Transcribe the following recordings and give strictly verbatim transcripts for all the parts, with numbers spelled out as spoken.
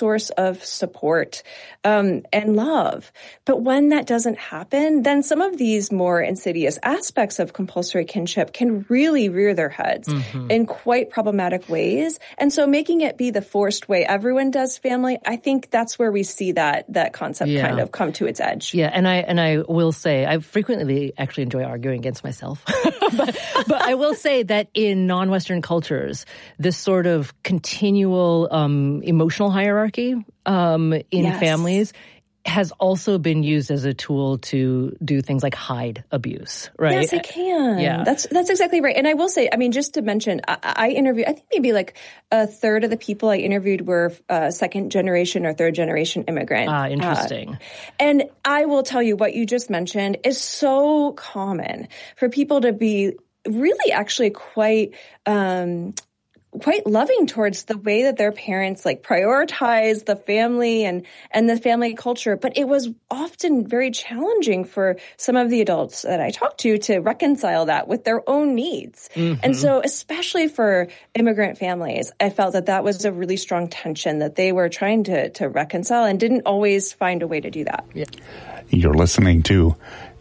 source of support um, and love. But when that doesn't happen, then some of these more insidious aspects of compulsory kinship can really rear their heads mm-hmm. in quite problematic ways. And so making it be the forced way everyone does family, I think that's where we see that that concept yeah. kind of come to its edge. Yeah, and I and I will say I frequently actually enjoy arguing against myself, but but I will say that in non-Western cultures, this sort of continual um, emotional hierarchy um, in yes. families has also been used as a tool to do things like hide abuse, right? Yes, it can. Yeah. That's that's exactly right. And I will say, I mean, just to mention, I, I interviewed, I think maybe like a third of the people I interviewed were uh, second generation or third generation immigrant. Ah, interesting. Uh, and I will tell you, what you just mentioned is so common for people to be really actually quite um quite loving towards the way that their parents like prioritize the family and, and the family culture. But it was often very challenging for some of the adults that I talked to to reconcile that with their own needs. Mm-hmm. And so especially for immigrant families, I felt that that was a really strong tension that they were trying to, to reconcile and didn't always find a way to do that. Yeah. You're listening to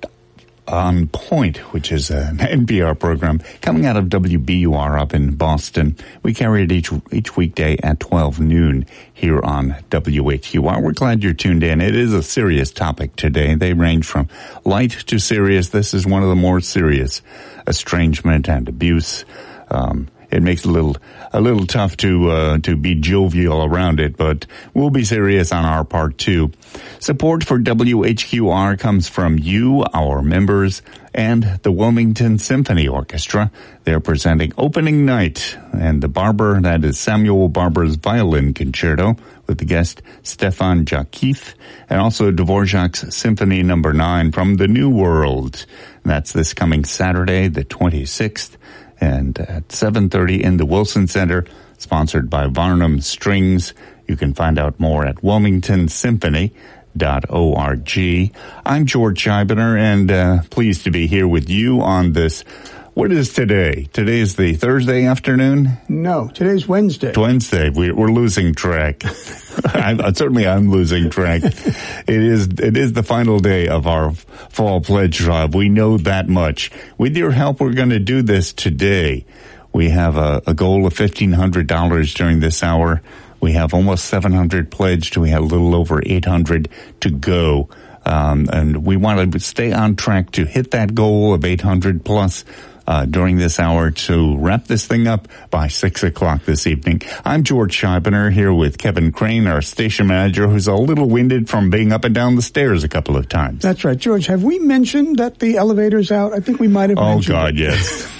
On Point, which is an N P R program coming out of W B U R up in Boston. We carry it each each weekday at twelve noon here on W H U R. We're glad you're tuned in. It is a serious topic today. They range from light to serious. This is one of the more serious: estrangement and abuse. Um, it makes it a little a little tough to uh, to be jovial around it, but we'll be serious on our part too. Support for W H Q R comes from you, our members, and the Wilmington Symphony Orchestra. They're presenting opening night, and the Barber, that is Samuel Barber's Violin Concerto, with the guest Stefan Jakith, and also Dvorak's Symphony Number Nine from the New World. That's this coming Saturday, the twenty-sixth. And at seven thirty in the Wilson Center, sponsored by Varnum Strings. You can find out more at wilmington symphony dot org. I'm George Scheibner, and uh, pleased to be here with you on this. What is today? Today is the Thursday afternoon? No, today's Wednesday. It's Wednesday. We, we're losing track. I'm, certainly I'm losing track. It is it is the final day of our fall pledge drive. We know that much. With your help, we're going to do this today. We have a, a goal of fifteen hundred dollars during this hour. We have almost seven hundred pledged. We have a little over eight hundred to go. Um, and we want to stay on track to hit that goal of eight hundred plus Uh, during this hour to wrap this thing up by six o'clock this evening. I'm George Scheibner here with Kevin Crane, our station manager, who's a little winded from being up and down the stairs a couple of times. That's right. George, have we mentioned that the elevator's out? I think we might have oh, mentioned God, it. yes.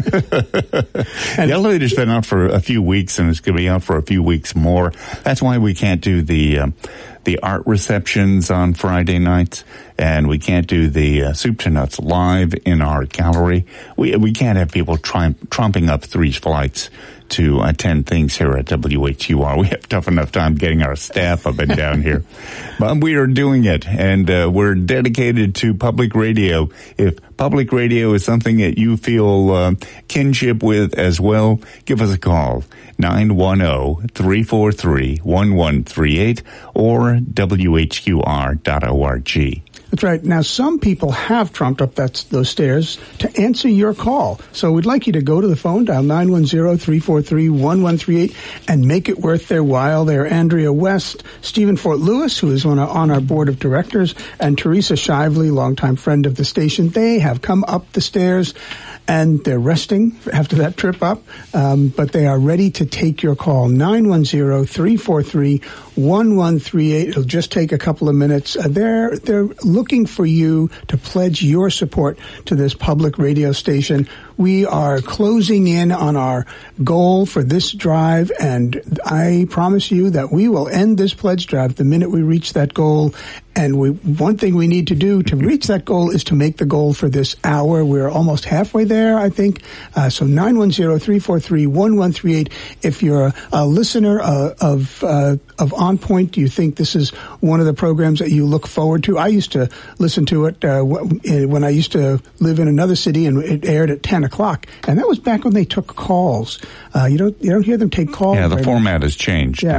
The elevator's been out for a few weeks, and it's going to be out for a few weeks more. That's why we can't do the um, the art receptions on Friday nights, and we can't do the uh, Soup to Nuts live in our gallery. We we can't have people try, trumping up three flights to attend things here at W H U R. We have tough enough time getting our staff up and down here. But we are doing it, and uh, we're dedicated to public radio. If public radio is something that you feel uh, kinship with as well, give us a call, nine one zero, three four three, one one three eight or W H Q R dot org. That's right. Now, some people have trumped up that, those stairs to answer your call. So we'd like you to go to the phone, dial nine one zero, three four three, one one three eight, and make it worth their while. They're Andrea West, Stephen Fort Lewis, who is on our, on our board of directors, and Teresa Shively, longtime friend of the station. They have come up the stairs, and they're resting after that trip up, um, but they are ready to take your call. nine one zero, three four three, one one three eight. It'll just take a couple of minutes. Uh, they're they're looking for you to pledge your support to this public radio station. We are closing in on our goal for this drive, and I promise you that we will end this pledge drive the minute we reach that goal. And we, one thing we need to do to reach that goal is to make the goal for this hour. We're almost halfway there, I think. Uh, so nine one zero, three four three, one one three eight. If you're a, a listener uh, of uh, of On Point, you think this is one of the programs that you look forward to. I used to listen to it uh, when I used to live in another city, and it aired at ten o'clock. And that was back when they took calls. Uh, you don't you don't hear them take calls. Yeah, the right format now. has changed. Yeah. Now.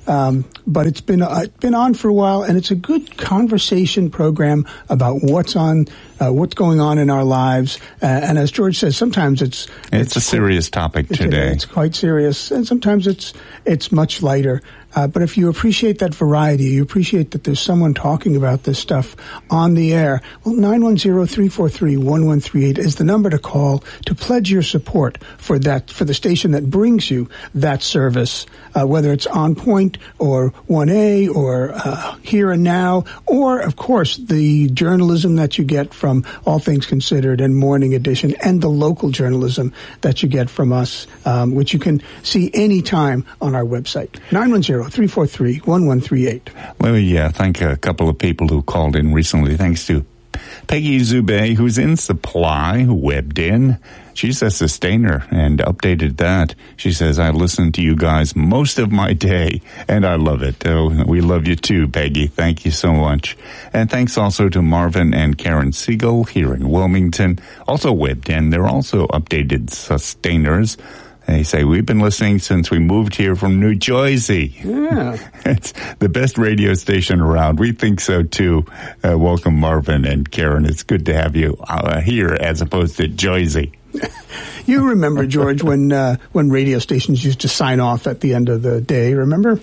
Um, but it's been uh, been on for a while, and it's a good conversation program about what's on, uh, what's going on in our lives. Uh, and as George says, sometimes it's it's, it's a serious topic it's, today. It's quite serious, and sometimes it's it's much lighter. Uh, but if you appreciate that variety, you appreciate that there's someone talking about this stuff on the air, well, nine one zero, three four three, one one three eight is the number to call to pledge your support for that, for the station that brings you that service, uh, whether it's On Point or one A or uh, Here and Now, or, of course, the journalism that you get from All Things Considered and Morning Edition, and the local journalism that you get from us, um, which you can see anytime on our website. nine one zero, three four three, one one three eight. Let me uh, thank a couple of people who called in recently. Thanks to Peggy Zube, who's in supply, who webbed in. She's a sustainer and updated that. She says, I listen to you guys most of my day, and I love it. Oh, we love you too, Peggy. Thank you so much. And thanks also to Marvin and Karen Siegel here in Wilmington, also webbed in. They're also updated sustainers. They say, we've been listening since we moved here from New Jersey. Yeah. It's the best radio station around. We think so, too. Uh, welcome, Marvin and Karen. It's good to have you uh, here as opposed to Jersey. You remember, George, when uh, when radio stations used to sign off at the end of the day, remember?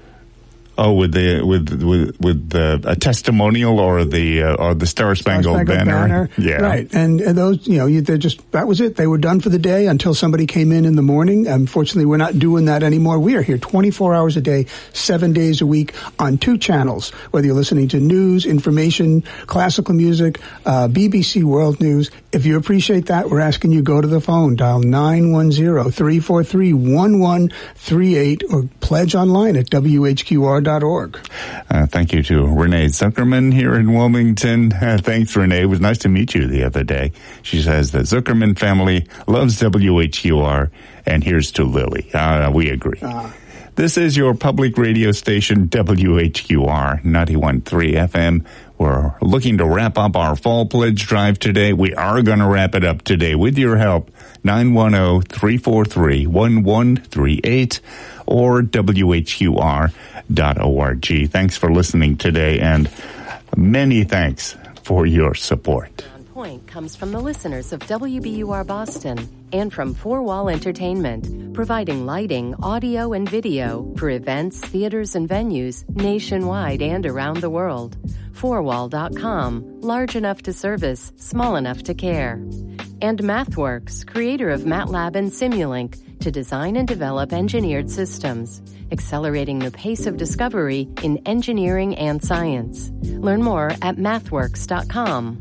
Oh, with the with with with the a testimonial or the uh, or the Star Spangled, Star Spangled Banner. Banner, yeah, right. And, and those, you know, they just that was it. They were done for the day until somebody came in in the morning. Unfortunately, we're not doing that anymore. We are here twenty-four hours a day, seven days a week on two channels. Whether you're listening to news, information, classical music, uh, B B C World News. If you appreciate that, we're asking you go to the phone, dial nine one zero, three four three, one one three eight, or pledge online at W H Q R dot org. Uh, thank you to Renee Zuckerman here in Wilmington. Uh, thanks, Renee. It was nice to meet you the other day. She says the Zuckerman family loves W H Q R, and here's to Lily. Uh, we agree. Uh. This is your public radio station, W H Q R, ninety-one point three F M. We're looking to wrap up our fall pledge drive today. We are going to wrap it up today with your help. nine one zero, three four three, one one three eight or W H Q R dot org. Thanks for listening today, and many thanks for your support. On Point comes from the listeners of W B U R Boston and from Four Wall Entertainment, providing lighting, audio, and video for events, theaters, and venues nationwide and around the world. four wall dot com, large enough to service, small enough to care. And MathWorks, creator of MATLAB and Simulink, to design and develop engineered systems, accelerating the pace of discovery in engineering and science. Learn more at mathworks dot com.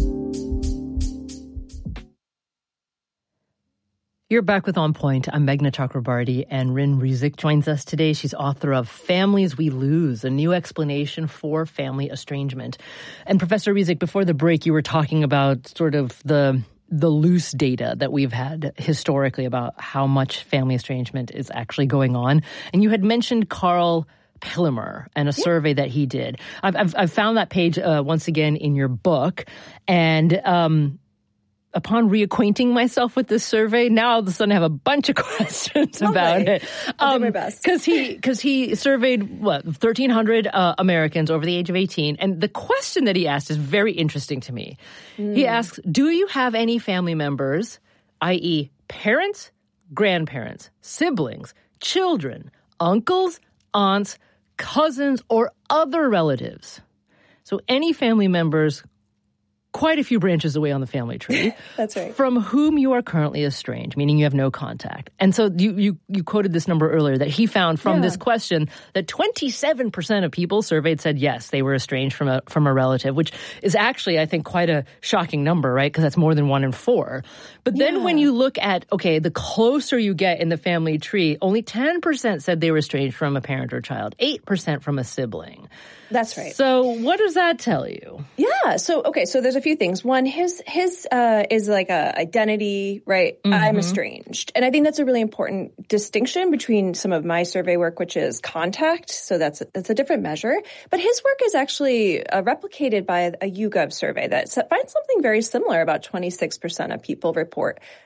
You're back with On Point. I'm Meghna Chakrabarty, and Rin Rizik joins us today. She's author of Families We Lose, a new explanation for family estrangement. And Professor Rizik, before the break, you were talking about sort of the the loose data that we've had historically about how much family estrangement is actually going on. And you had mentioned Carl Pillemer and a yeah. survey that he did. I've, I've, I've found that page uh, once again in your book, and um upon reacquainting myself with this survey, now all of a sudden I have a bunch of questions Lovely. about it. I'll do my best. Because he, cause he surveyed, what, thirteen hundred uh, Americans over the age of eighteen. And the question that he asked is very interesting to me. Mm. He asks, do you have any family members, that is parents, grandparents, siblings, children, uncles, aunts, cousins, or other relatives? So any family members quite a few branches away on the family tree. That's right. From whom you are currently estranged, meaning you have no contact. And so you you, you quoted this number earlier that he found from yeah. this question that twenty-seven percent of people surveyed said yes, they were estranged from a from a relative, which is actually, I think, quite a shocking number, right? Because that's more than one in four. But then yeah. when you look at, okay, the closer you get in the family tree, only ten percent said they were estranged from a parent or child, eight percent from a sibling. That's right. So what does that tell you? Yeah. So, okay. So there's a few things. One, his, his, uh, is like a identity, right? Mm-hmm. I'm estranged. And I think that's a really important distinction between some of my survey work, which is contact. So that's, that's a different measure. But his work is actually uh, replicated by a YouGov survey that finds something very similar. About twenty-six percent of people report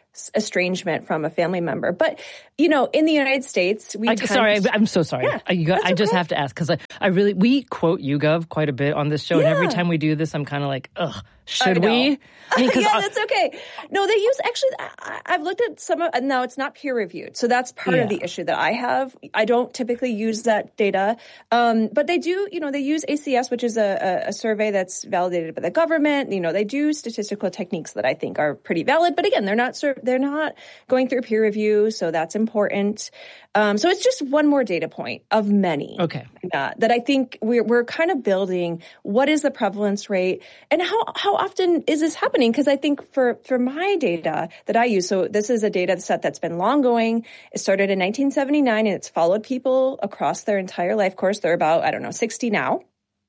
estrangement from a family member. But, you know, in the United States, we I, tend Sorry, I'm so sorry. Yeah, I, you got, I just okay. have to ask because I, I really, we quote YouGov quite a bit on this show. Yeah. And every time we do this, I'm kind of like, ugh, should I know. we? I mean, yeah, I, that's okay. No, they use, actually, I, I've looked at some of, no, it's not peer reviewed. So that's part Yeah. of the issue that I have. I don't typically use that data. Um, but they do, you know, they use A C S, which is a, a, a survey that's validated by the government. You know, they do statistical techniques that I think are pretty valid. But again, they're not, they're not going through peer review. So that's important. Um, so it's just one more data point of many. Okay. Uh, that I think we're, we're kind of building. What is the prevalence rate and how, how often is this happening? Because I think for, for my data that I use, so this is a data set that's been long going. It started in nineteen seventy-nine and it's followed people across their entire life course. They're about, I don't know, sixty now.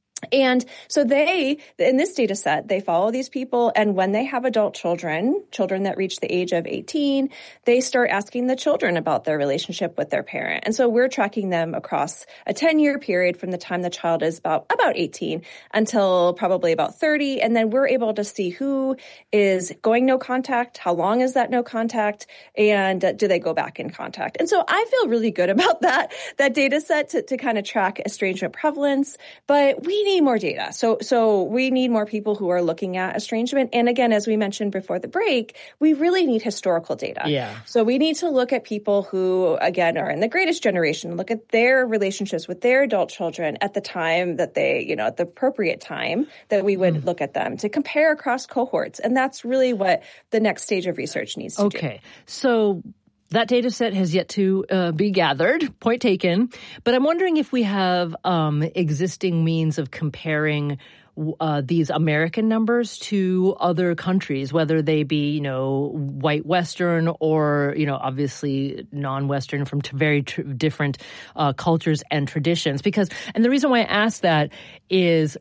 And so they, in this data set, they follow these people. And when they have adult children, children that reach the age of eighteen, they start asking the children about their relationship with their parent. And so we're tracking them across a ten year period from the time the child is about, about eighteen until probably about thirty. And then we're able to see who is going no contact, how long is that no contact, and uh, do they go back in contact? And so I feel really good about that, that data set to, to kind of track estrangement prevalence. But we need more data. So, so we need more people who are looking at estrangement. And again, as we mentioned before the break, we really need historical data. Yeah. So we need to look at people who, again, are in the greatest generation, look at their relationships with their adult children at the time that they, you know, at the appropriate time that we would mm. look at them to compare across cohorts. And that's really what the next stage of research needs to okay. do. Okay. So that data set has yet to uh, be gathered, point taken. But I'm wondering if we have um, existing means of comparing uh, these American numbers to other countries, whether they be, you know, white Western or, you know, obviously non-Western from t- very tr- different uh, cultures and traditions. Because, and the reason why I ask that is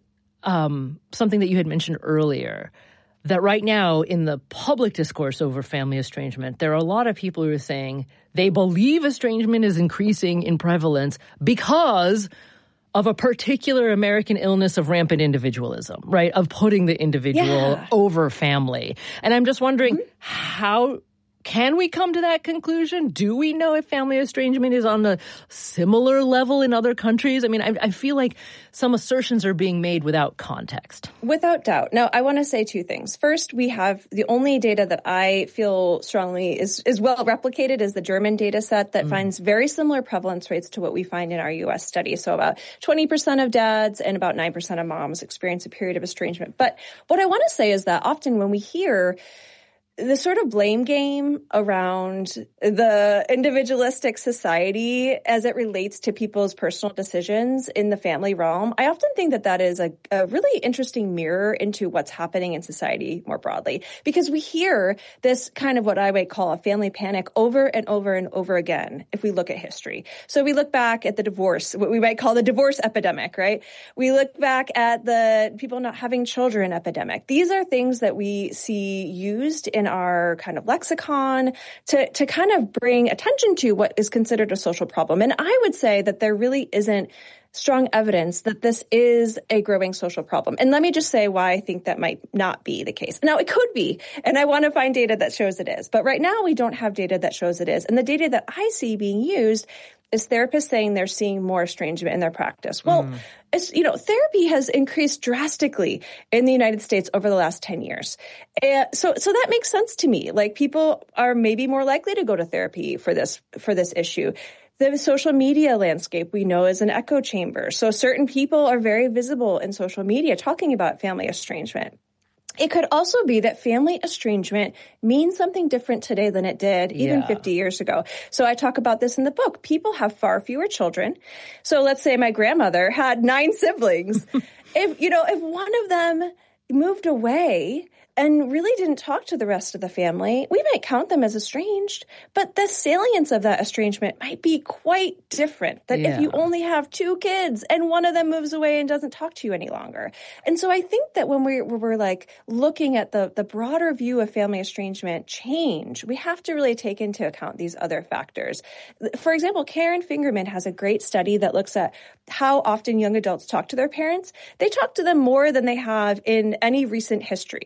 um, something that you had mentioned earlier, that right now in the public discourse over family estrangement, there are a lot of people who are saying they believe estrangement is increasing in prevalence because of a particular American illness of rampant individualism, right? Of putting the individual yeah. over family. And I'm just wondering mm-hmm. how... Can we come to that conclusion? Do we know if family estrangement is on a similar level in other countries? I mean, I, I feel like some assertions are being made without context. Without doubt. Now, I want to say two things. First, we have the only data that I feel strongly is, is well replicated is the German data set that mm. finds very similar prevalence rates to what we find in our U S study. So about twenty percent of dads and about nine percent of moms experience a period of estrangement. But what I want to say is that often when we hear the sort of blame game around the individualistic society as it relates to people's personal decisions in the family realm, I often think that that is a, a really interesting mirror into what's happening in society more broadly. Because we hear this kind of what I might call a family panic over and over and over again if we look at history. So we look back at the divorce, what we might call the divorce epidemic, right? We look back at the people not having children epidemic. These are things that we see used in our kind of lexicon to, to kind of bring attention to what is considered a social problem. And I would say that there really isn't strong evidence that this is a growing social problem. And let me just say why I think that might not be the case. Now, it could be, and I want to find data that shows it is. But right now, we don't have data that shows it is. And the data that I see being used is therapists saying they're seeing more estrangement in their practice. Well, mm. it's, you know, therapy has increased drastically in the United States over the last ten years. Uh, so, so that makes sense to me. Like people are maybe more likely to go to therapy for this, for this issue. The social media landscape we know is an echo chamber. So certain people are very visible in social media talking about family estrangement. It could also be that family estrangement means something different today than it did even yeah. fifty years ago. So I talk about this in the book. People have far fewer children. So let's say my grandmother had nine siblings. If, you know, if one of them moved away and really didn't talk to the rest of the family, we might count them as estranged, but the salience of that estrangement might be quite different than yeah. if you only have two kids and one of them moves away and doesn't talk to you any longer. And so I think that when we're, we're like looking at the, the broader view of family estrangement change, we have to really take into account these other factors. For example, Karen Fingerman has a great study that looks at how often young adults talk to their parents. They talk to them more than they have in any recent history. So today,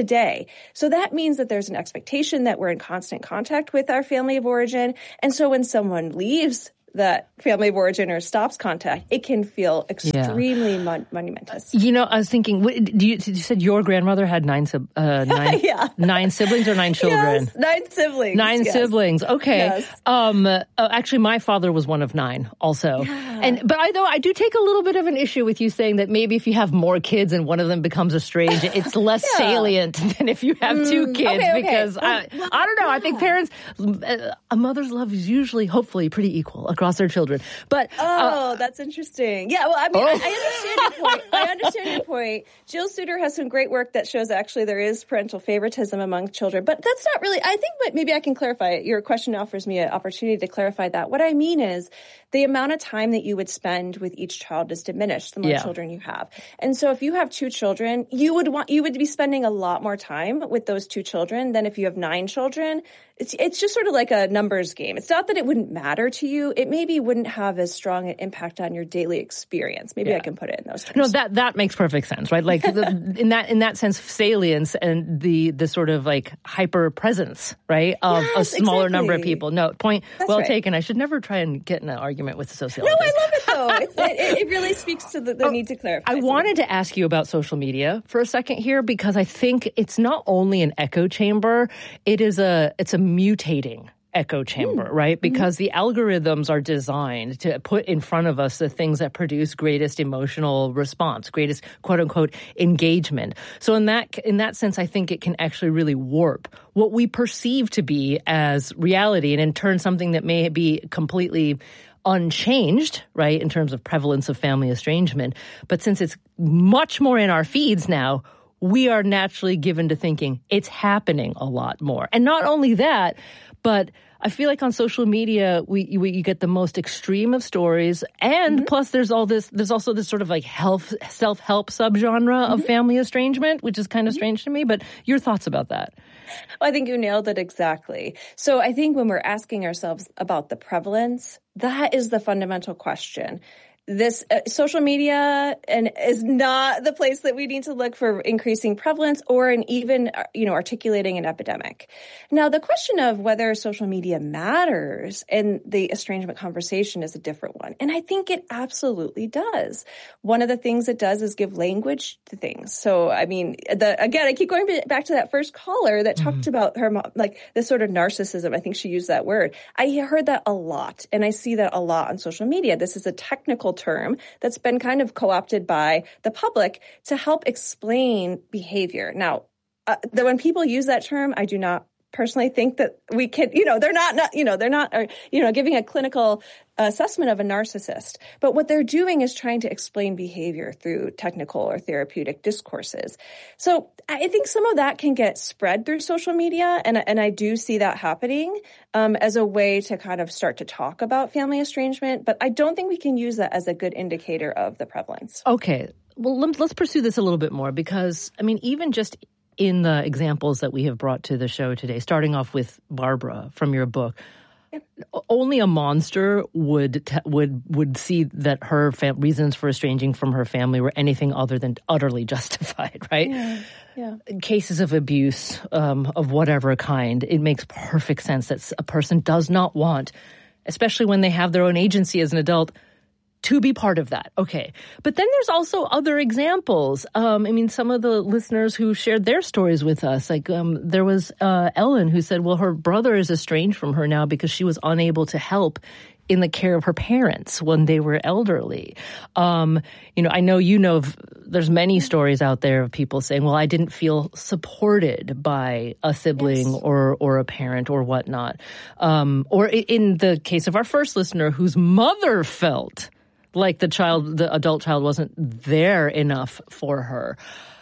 day. So that means that there's an expectation that we're in constant contact with our family of origin. And so when someone leaves that family of origin or stops contact, it can feel extremely yeah. mon- monumentous. You know, I was thinking, what, do you, you said your grandmother had nine, uh, nine, yeah. nine siblings or nine children? Yes, nine siblings. Nine yes. siblings. Okay. Yes. Um, uh, actually, my father was one of nine also. Yeah. And but I though I do take a little bit of an issue with you saying that maybe if you have more kids and one of them becomes estranged, it's less yeah. salient than if you have mm, two kids. Okay, okay. Because well, I, well, I don't know. Yeah. I think parents, uh, a mother's love is usually, hopefully, pretty equal across their children. But oh, uh, that's interesting. Yeah, well, I mean, oh. I, I understand your point. I understand your point. Jill Suter has some great work that shows actually there is parental favoritism among children, but that's not really. I think, but maybe I can clarify it. Your question offers me an opportunity to clarify that. What I mean is the amount of time that you would spend with each child is diminished the more yeah. children you have. And so if you have two children, you would want you would be spending a lot more time with those two children than if you have nine children. It's it's just sort of like a numbers game. It's not that it wouldn't matter to you. It maybe wouldn't have as strong an impact on your daily experience. Maybe yeah. I can put it in those terms. No, that that makes perfect sense, right? Like the, in that in that sense, salience and the the sort of like hyper presence, right, of yes, a smaller exactly. number of people. No, point That's well right. taken. I should never try and get in an argument with the sociologist. No, I love it though. It's, it, it really speaks to the, the oh, need to clarify. I something. wanted to ask you about social media for a second here because I think it's not only an echo chamber; it is a it's a mutating echo chamber, mm. right? Because mm-hmm. the algorithms are designed to put in front of us the things that produce greatest emotional response, greatest quote unquote engagement. So in that in that sense, I think it can actually really warp what we perceive to be as reality and in turn something that may be completely unchanged, right, in terms of prevalence of family estrangement. But since it's much more in our feeds now, we are naturally given to thinking it's happening a lot more. And not only that, but I feel like on social media, we, we you get the most extreme of stories. And mm-hmm. plus there's all this, there's also this sort of like health, self-help subgenre mm-hmm. of family estrangement, which is kind of mm-hmm. strange to me. But your thoughts about that? Well, I think you nailed it exactly. So I think when we're asking ourselves about the prevalence, that is the fundamental question. This uh, social media and is not the place that we need to look for increasing prevalence or in even, uh, you know, articulating an epidemic. Now, the question of whether social media matters in the estrangement conversation is a different one. And I think it absolutely does. One of the things it does is give language to things. So, I mean, the, again, I keep going back to that first caller that mm-hmm. talked about her, like this sort of narcissism. I think she used that word. I heard that a lot, and I see that a lot on social media. This is a technical term that's been kind of co-opted by the public to help explain behavior. Now, uh, the, when people use that term, I do not personally think that we can, you know, they're not, not you know, they're not, uh, you know, giving a clinical assessment of a narcissist. But what they're doing is trying to explain behavior through technical or therapeutic discourses. So I think some of that can get spread through social media, and, and I do see that happening um, as a way to kind of start to talk about family estrangement. But I don't think we can use that as a good indicator of the prevalence. Okay. Well, let's pursue this a little bit more because, I mean, even just in the examples that we have brought to the show today, starting off with Barbara from your book, yep. only a monster would t- would would see that her fam- reasons for estranging from her family were anything other than utterly justified, right? Yeah. Yeah. In cases of abuse um, of whatever kind, it makes perfect sense that a person does not want, especially when they have their own agency as an adult, to be part of that. Okay. But then there's also other examples. Um, I mean, some of the listeners who shared their stories with us, like um, there was uh, Ellen who said, well, her brother is estranged from her now because she was unable to help in the care of her parents when they were elderly. Um, you know, I know you know of, there's many stories out there of people saying, well, I didn't feel supported by a sibling yes. or or a parent or whatnot. Um, or in the case of our first listener whose mother felt like the child, the adult child wasn't there enough for her.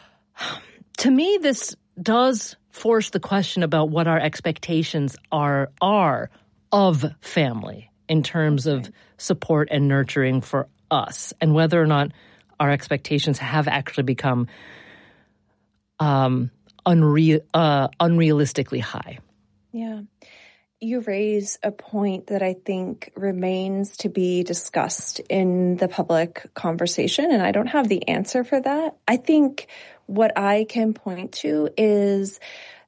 To me, this does force the question about what our expectations are, are of family in terms of support and nurturing for us, and whether or not our expectations have actually become um, unreal, uh, unrealistically high. Yeah. you raise a point that I think remains to be discussed in the public conversation, and I don't have the answer for that. I think what I can point to is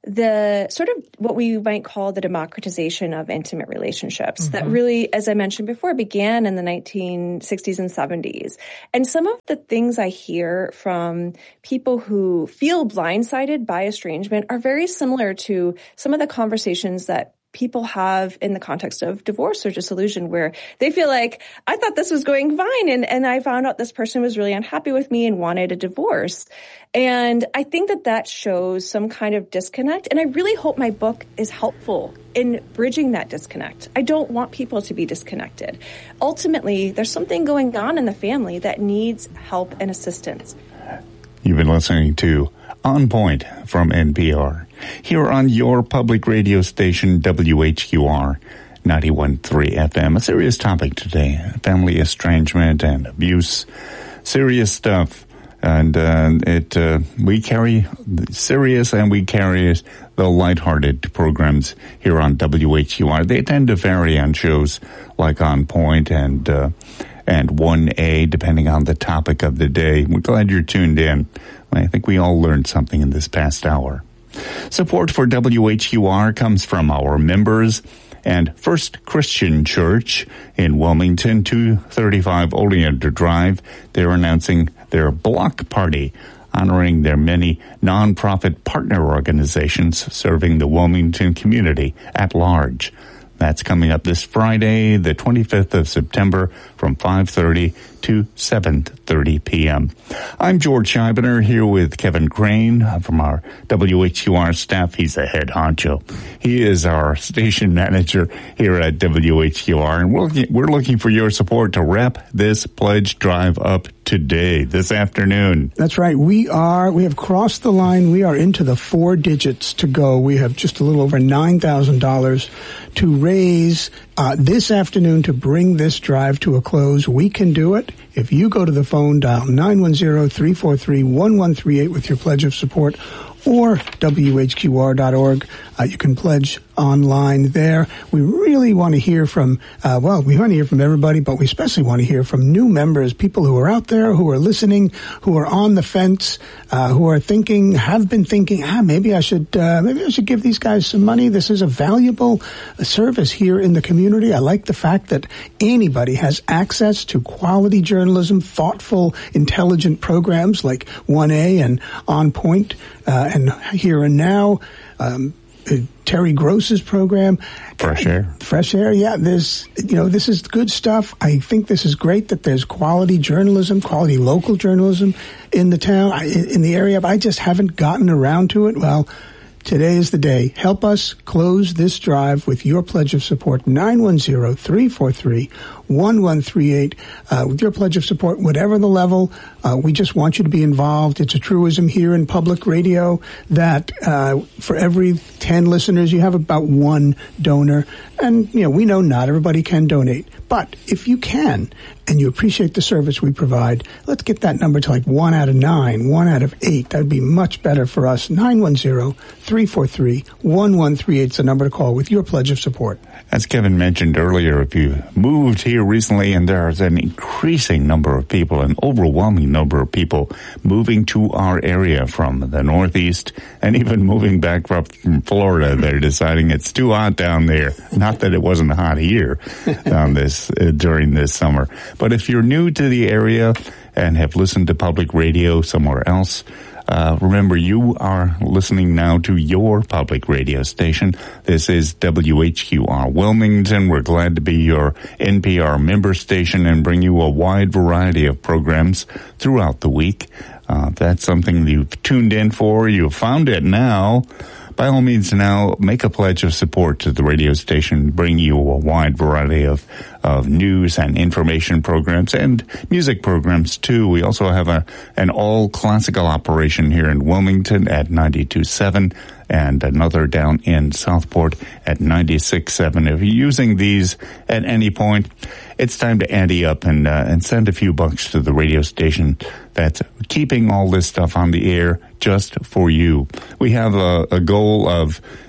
the sort of what we might call the democratization of intimate relationships mm-hmm. that really, as I mentioned before, began in the nineteen sixties and seventies. And some of the things I hear from people who feel blindsided by estrangement are very similar to some of the conversations that people have in the context of divorce or dissolution, where they feel like, I thought this was going fine, and, and I found out this person was really unhappy with me and wanted a divorce. And I think that that shows some kind of disconnect. And I really hope my book is helpful in bridging that disconnect. I don't want people to be disconnected. Ultimately, there's something going on in the family that needs help and assistance. You've been listening to On Point from N P R, here on your public radio station, W H Q R ninety-one point three F M. A serious topic today, family estrangement and abuse, serious stuff. And uh, it uh, we carry the serious and we carry the lighthearted programs here on W H Q R. They tend to vary on shows like On Point and uh, and one A, depending on the topic of the day. We're glad you're tuned in. I think we all learned something in this past hour. Support for W H Q R comes from our members and First Christian Church in Wilmington, two thirty-five Oleander Drive. They're announcing their block party, honoring their many nonprofit partner organizations serving the Wilmington community at large. That's coming up this Friday, the twenty-fifth of September, from five thirty to seven thirty p.m. I'm George Scheibner here with Kevin Crane from our W H Q R staff. He's the head honcho. He is our station manager here at W H Q R, and we're looking, we're looking for your support to wrap this pledge drive up today, this afternoon. That's right. We are, we have crossed the line. We are into the four digits to go. We have just a little over nine thousand dollars to raise uh, this afternoon to bring this drive to a close. We can do it. If you go to the phone, dial nine one zero, three four three, one one three eight with your pledge of support, or W H Q R dot org. Uh, you can pledge online there. We really want to hear from, uh, well, we want to hear from everybody, but we especially want to hear from new members, people who are out there, who are listening, who are on the fence, uh, who are thinking, have been thinking, ah, maybe I should, uh, maybe I should give these guys some money. This is a valuable uh, service here in the community. I like the fact that anybody has access to quality journalism, thoughtful, intelligent programs like one A and On Point, uh, and Here and Now, um, Terry Gross's program. Fresh Air. Fresh Air, yeah. There's, you know, this is good stuff. I think this is great that there's quality journalism, quality local journalism in the town, in the area. I just haven't gotten around to it. Well, today is the day. Help us close this drive with your pledge of support, nine one zero, three four three, one one three eight. Uh, with your pledge of support, whatever the level, uh, we just want you to be involved. It's a truism here in public radio that uh, for every ten listeners, you have about one donor. And, you know, we know not everybody can donate. But if you can, and you appreciate the service we provide, let's get that number to like one out of nine, one out of eight. That would be much better for us. nine one zero, three four three, one one three eight is the number to call with your pledge of support. As Kevin mentioned earlier, if you moved here recently, and there is an increasing number of people, an overwhelming number of people moving to our area from the Northeast and even moving back up from Florida. They're deciding it's too hot down there. Not that it wasn't hot here on this uh, during this summer. But if you're new to the area and have listened to public radio somewhere else, Uh, remember, you are listening now to your public radio station. This is W H Q R Wilmington. We're glad to be your N P R member station and bring you a wide variety of programs throughout the week. Uh, if that's something you've tuned in for, you've found it now. By all means, now make a pledge of support to the radio station, bring you a wide variety of, of news and information programs and music programs, too. We also have a an all-classical operation here in Wilmington at ninety-two point seven and another down in Southport at ninety-six point seven. If you're using these at any point, it's time to ante up and, uh, and send a few bucks to the radio station that's keeping all this stuff on the air just for you. We have a, a goal of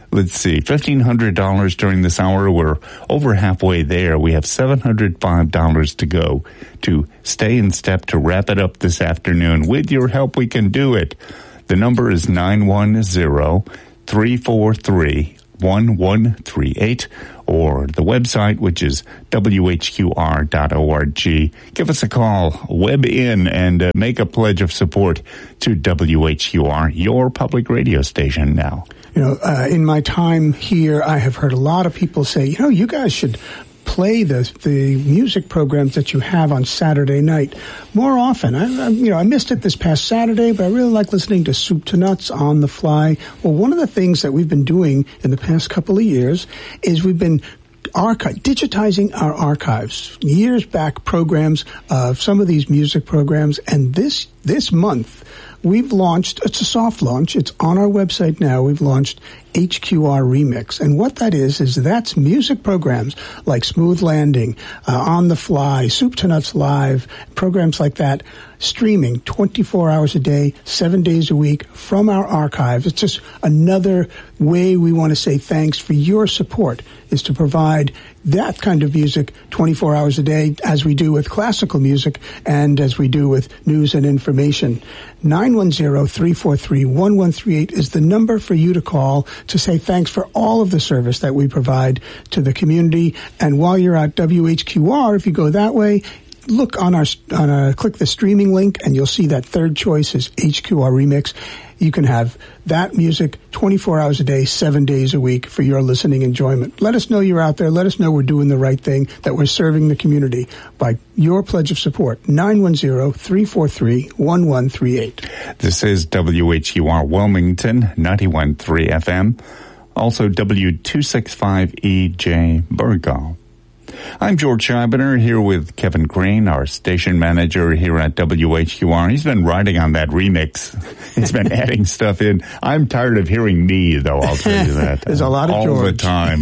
let's see, fifteen hundred dollars during this hour. We're over halfway there. We have seven hundred five dollars to go to stay in step to wrap it up this afternoon. With your help, we can do it. The number is nine one zero, three four three, one one three eight, or the website, which is W H Q R dot org. Give us a call, web in, and uh, make a pledge of support to W H Q R, your public radio station now. You know, uh, in my time here, I have heard a lot of people say, you know, you guys should play the the music programs that you have on Saturday night more often. I, I, you know, I missed it this past Saturday, but I really like listening to Soup to Nuts on the fly. Well, one of the things that we've been doing in the past couple of years is we've been archive, digitizing our archives, years back programs of some of these music programs, and this this month we've launched, it's a soft launch, it's on our website now, we've launched H Q R Remix. And what that is, is that's music programs like Smooth Landing, uh, On the Fly, Soup to Nuts Live, programs like that, streaming twenty-four hours a day, seven days a week from our archives. It's just another way we want to say thanks for your support, is to provide that kind of music twenty-four hours a day, as we do with classical music and as we do with news and information. nine one zero, three four three, one one three eight is the number for you to call to say thanks for all of the service that we provide to the community. And while you're at W H Q R, if you go that way, look on our, on our, click the streaming link, and you'll see that third choice is H Q R Remix. You can have that music twenty-four hours a day, seven days a week for your listening enjoyment. Let us know you're out there. Let us know we're doing the right thing, that we're serving the community by your pledge of support. nine one zero, three four three, one one three eight. This is W H U R Wilmington, ninety-one point three F M. Also W two sixty-five E J Burgal. I'm George Scheibner here with Kevin Crane, our station manager here at W H Q R. He's been writing on that remix. He's been adding stuff in. I'm tired of hearing me, though, I'll tell you that. There's a lot of all George. All the time.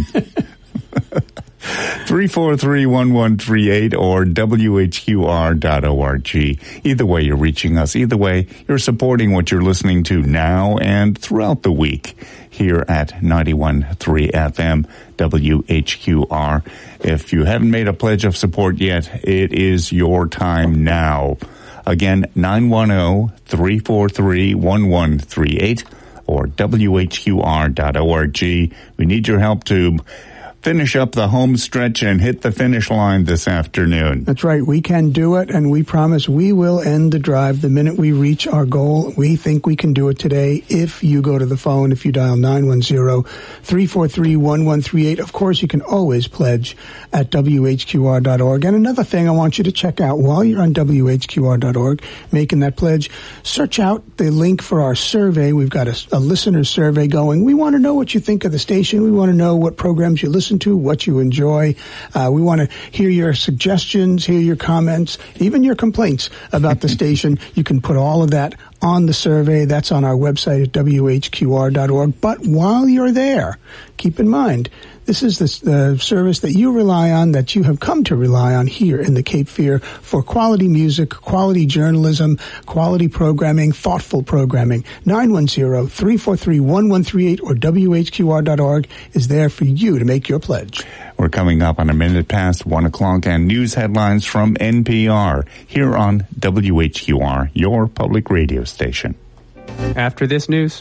three four three, one one three eight or W H Q R dot org. Either way, you're reaching us. Either way, you're supporting what you're listening to now and throughout the week here at ninety-one point three F M W H Q R. If you haven't made a pledge of support yet, it is your time now. Again, nine one zero, three four three, one one three eight or W H Q R dot org. We need your help to finish up the home stretch and hit the finish line this afternoon. That's right. We can do it, and we promise we will end the drive the minute we reach our goal. We think we can do it today if you go to the phone, if you dial nine one zero, three four three, one one three eight. Of course, you can always pledge at W H Q R dot org. And another thing I want you to check out while you're on W H Q R dot org, making that pledge, search out the link for our survey. We've got a, a listener survey going. We want to know what you think of the station. We want to know what programs you listen to, what you enjoy. Uh, we want to hear your suggestions, hear your comments, even your complaints about the station. You can put all of that on the survey. That's on our website at W H Q R dot org. But while you're there, keep in mind, this is the uh, service that you rely on, that you have come to rely on here in the Cape Fear for quality music, quality journalism, quality programming, thoughtful programming. nine one zero, three four three, one one three eight or W H Q R dot org is there for you to make your pledge. We're coming up on a minute past one o'clock and news headlines from N P R here on W H Q R, your public radio station. After this news.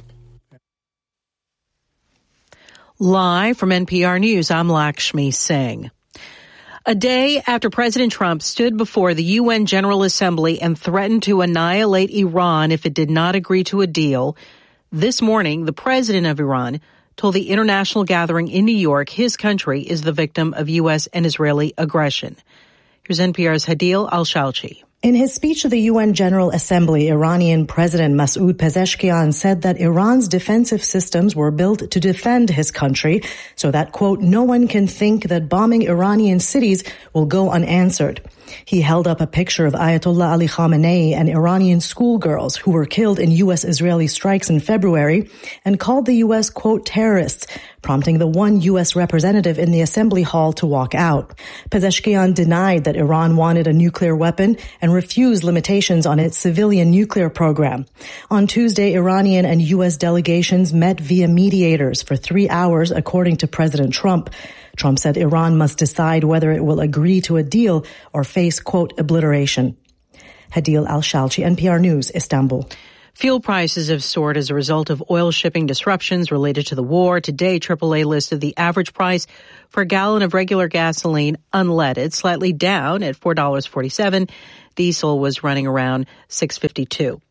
Live from N P R News, I'm Lakshmi Singh. A day after President Trump stood before the U N General Assembly and threatened to annihilate Iran if it did not agree to a deal, this morning the president of Iran told the international gathering in New York his country is the victim of U S and Israeli aggression. Here's N P R's Hadil Al-Shalchi. In his speech to the U N General Assembly, Iranian President Masoud Pezeshkian said that Iran's defensive systems were built to defend his country so that, quote, no one can think that bombing Iranian cities will go unanswered. He held up a picture of Ayatollah Ali Khamenei and Iranian schoolgirls who were killed in U S-Israeli strikes in February and called the U S, quote, terrorists, prompting the one U S representative in the assembly hall to walk out. Pezeshkian denied that Iran wanted a nuclear weapon and refused limitations on its civilian nuclear program. On Tuesday, Iranian and U S delegations met via mediators for three hours, according to President Trump. Trump said Iran must decide whether it will agree to a deal or face, quote, obliteration. Hadil Al-Shalchi, N P R News, Istanbul. Fuel prices have soared as a result of oil shipping disruptions related to the war. Today, triple A listed the average price for a gallon of regular gasoline unleaded slightly down at four dollars and forty-seven cents. Diesel was running around six dollars and fifty-two cents.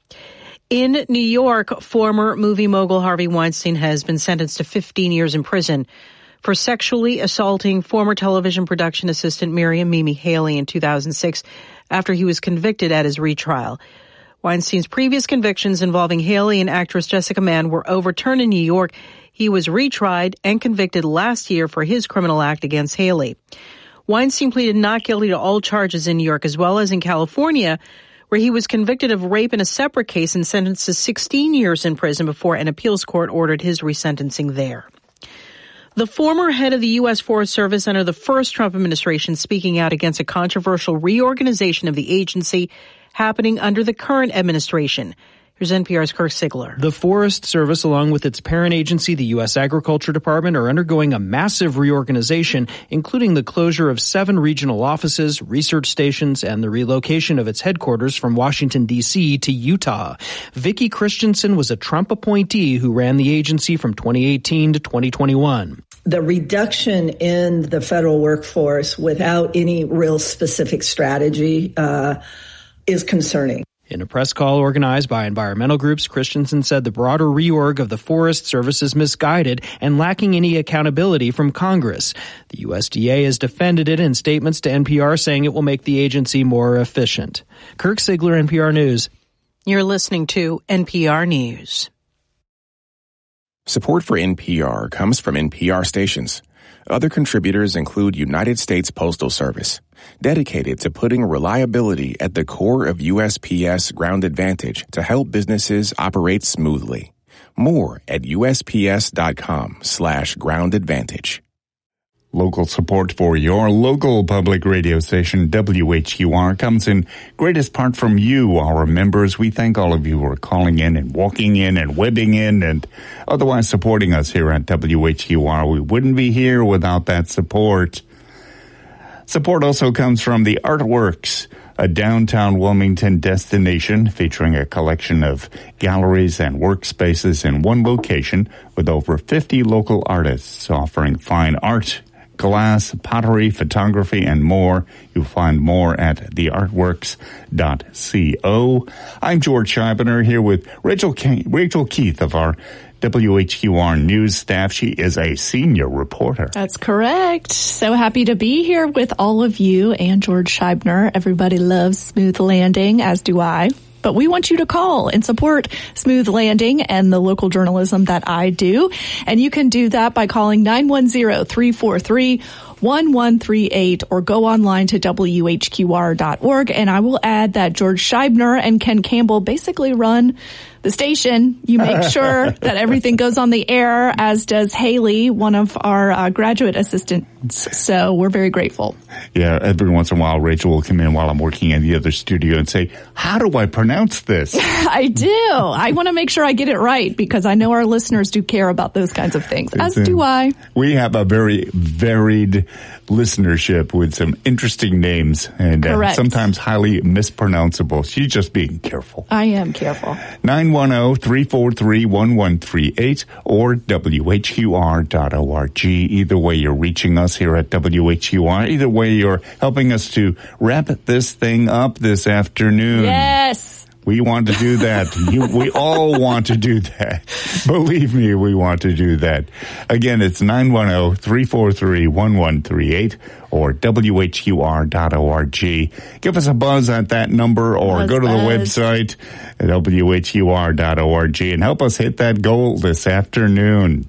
In New York, former movie mogul Harvey Weinstein has been sentenced to fifteen years in prison for sexually assaulting former television production assistant Miriam Mimi Haley in two thousand six after he was convicted at his retrial. Weinstein's previous convictions involving Haley and actress Jessica Mann were overturned in New York. He was retried and convicted last year for his criminal act against Haley. Weinstein pleaded not guilty to all charges in New York as well as in California, where he was convicted of rape in a separate case and sentenced to sixteen years in prison before an appeals court ordered his resentencing there. The former head of the U S Forest Service under the first Trump administration speaking out against a controversial reorganization of the agency happening under the current administration. Here's N P R's Kirk Sigler. The Forest Service, along with its parent agency, the U S Agriculture Department, are undergoing a massive reorganization, including the closure of seven regional offices, research stations, and the relocation of its headquarters from Washington, D C to Utah. Vicki Christensen was a Trump appointee who ran the agency from twenty eighteen to twenty twenty-one. The reduction in the federal workforce without any real specific strategy uh, is concerning. In a press call organized by environmental groups, Christensen said the broader reorg of the Forest Service is misguided and lacking any accountability from Congress. The U S D A has defended it in statements to N P R, saying it will make the agency more efficient. Kirk Sigler, N P R News. You're listening to N P R News. Support for N P R comes from N P R stations. Other contributors include United States Postal Service, dedicated to putting reliability at the core of U S P S Ground Advantage to help businesses operate smoothly. More at USPS.com slash Ground Advantage. Local support for your local public radio station, W H U R, comes in greatest part from you, our members. We thank all of you who are calling in and walking in and webbing in and otherwise supporting us here at W H U R. We wouldn't be here without that support. Support also comes from the Artworks, a downtown Wilmington destination featuring a collection of galleries and workspaces in one location with over fifty local artists offering fine art, glass, pottery, photography, and more. You'll find more at the artworks dot co. I'm George Scheibner here with Rachel Ke- Rachel Keith of our W H Q R News staff. She is a senior reporter. That's correct. So happy to be here with all of you and George Scheibner. Everybody loves Smooth Landing, as do I. But we want you to call and support Smooth Landing and the local journalism that I do. And you can do that by calling nine one zero, three four three, one one three eight or go online to W H Q R dot org. And I will add that George Scheibner and Ken Campbell basically run the station. You make sure that everything goes on the air, as does Haley, one of our uh, graduate assistants. So we're very grateful. Yeah, every once in a while, Rachel will come in while I'm working in the other studio and say, how do I pronounce this? I do. I want to make sure I get it right because I know our listeners do care about those kinds of things, as do I. We have a very varied listenership with some interesting names and uh, sometimes highly mispronounceable. She's just being careful. I am careful. nine one zero, three four three, one one three eight or W H Q R dot org. Either way, you're reaching us here at W H U R. Either way, you're helping us to wrap this thing up this afternoon. Yes. We want to do that. You, we all want to do that. Believe me, we want to do that. Again, it's nine one zero, three four three, one one three eight or W H Q R dot org. Give us a buzz at that number or buzz, go to buzz. the website at W H U R dot org and help us hit that goal this afternoon.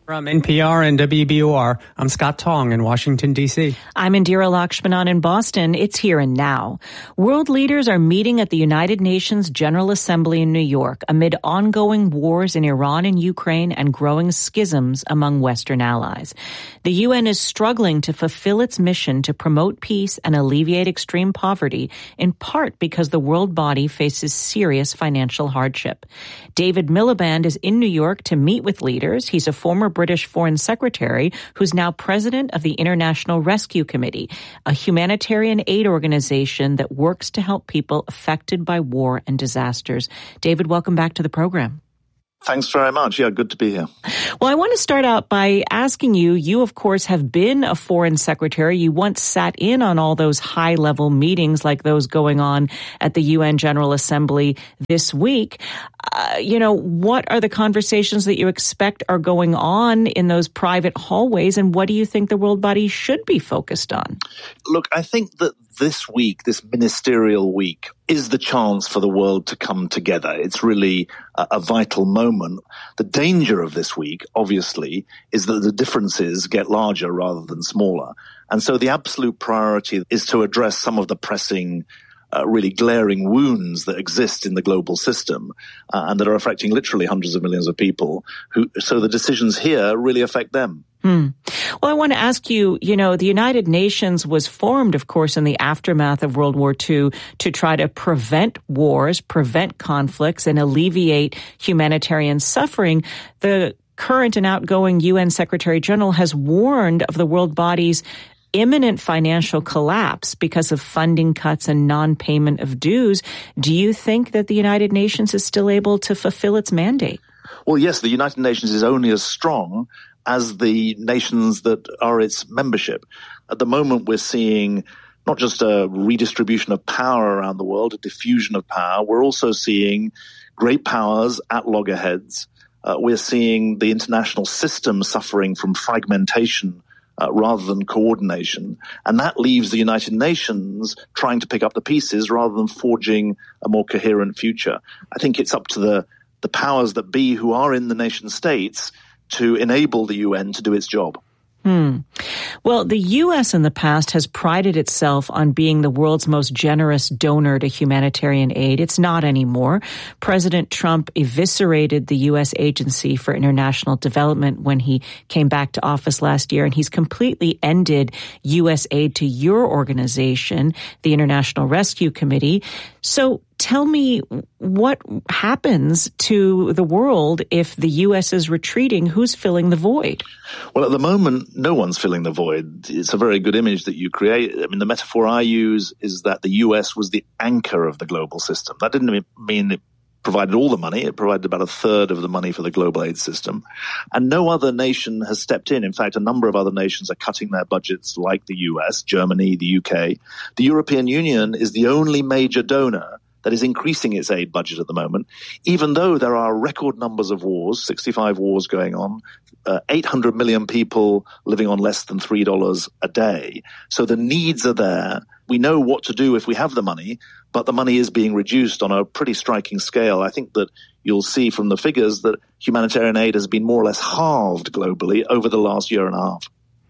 From N P R and W B U R, I'm Scott Tong in Washington, D C. I'm Indira Lakshmanan in Boston. It's here and now. World leaders are meeting at the United Nations General Assembly in New York amid ongoing wars in Iran and Ukraine and growing schisms among Western allies. The U N is struggling to fulfill its mission to promote peace and alleviate extreme poverty, in part because the world body faces serious financial hardship. David Miliband is in New York to meet with leaders. He's a former British Foreign Secretary who's now president of the International Rescue Committee, a humanitarian aid organization that works to help people affected by war and disasters. David, welcome back to the program. Thanks very much. Yeah, good to be here. Well, I want to start out by asking you, you, of course, have been a foreign secretary. You once sat in on all those high-level meetings like those going on at the U N General Assembly this week. Uh, you know, what are the conversations that you expect are going on in those private hallways, and what do you think the world body should be focused on? Look, I think that this week, this ministerial week, is the chance for the world to come together. It's really a, a vital moment. The danger of this week, obviously, is that the differences get larger rather than smaller. And so the absolute priority is to address some of the pressing Uh, really glaring wounds that exist in the global system uh, and that are affecting literally hundreds of millions of people. Who, so the decisions here really affect them. Hmm. Well, I want to ask you, you know, the United Nations was formed, of course, in the aftermath of World War Two to try to prevent wars, prevent conflicts, and alleviate humanitarian suffering. The current and outgoing U N Secretary General has warned of the world body's imminent financial collapse because of funding cuts and non-payment of dues. Do you think that the United Nations is still able to fulfill its mandate? Well, yes, the United Nations is only as strong as the nations that are its membership. At the moment, we're seeing not just a redistribution of power around the world, a diffusion of power. We're also seeing great powers at loggerheads. Uh, we're seeing the international system suffering from fragmentation Uh, rather than coordination. And that leaves the United Nations trying to pick up the pieces rather than forging a more coherent future. I think it's up to the, the powers that be who are in the nation states to enable the U N to do its job. Hmm. Well, the U S in the past has prided itself on being the world's most generous donor to humanitarian aid. It's not anymore. President Trump eviscerated the U S Agency for International Development when he came back to office last year, and he's completely ended U S aid to your organization, the International Rescue Committee. So tell me, what happens to the world if the U S is retreating? Who's filling the void? Well, at the moment, no one's filling the void. It's a very good image that you create. I mean, the metaphor I use is that the U S was the anchor of the global system. That didn't mean it provided all the money. It provided about a third of the money for the global aid system. And no other nation has stepped in. In fact, a number of other nations are cutting their budgets, like the U S, Germany, the U K. The European Union is the only major donor that is increasing its aid budget at the moment, even though there are record numbers of wars, sixty-five wars going on, uh, eight hundred million people living on less than three dollars a day. So the needs are there. We know what to do if we have the money, but the money is being reduced on a pretty striking scale. I think that you'll see from the figures that humanitarian aid has been more or less halved globally over the last year and a half.